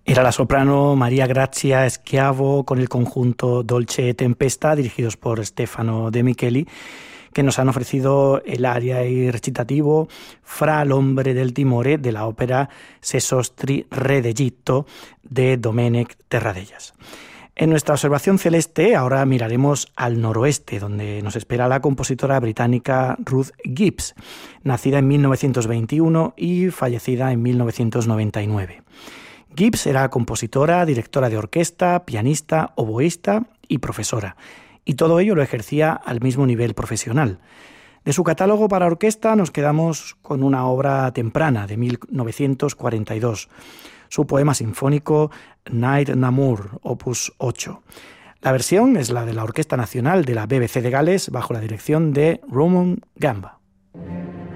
Era la soprano Maria Grazia Schiavo con el conjunto Dolce Tempesta, dirigidos por Stefano De Micheli, que nos han ofrecido el aria y recitativo Fra l'ombre del timore de la ópera Sesostri, re d'Egitto de Domènec Terradellas. En nuestra observación celeste ahora miraremos al noroeste, donde nos espera la compositora británica Ruth Gibbs, nacida en 1921 y fallecida en 1999. Gibbs era compositora, directora de orquesta, pianista, oboísta y profesora, y todo ello lo ejercía al mismo nivel profesional. De su catálogo para orquesta nos quedamos con una obra temprana de 1942, su poema sinfónico Night Namur, opus 8. La versión es la de la Orquesta Nacional de la BBC de Gales bajo la dirección de Roman Gamba.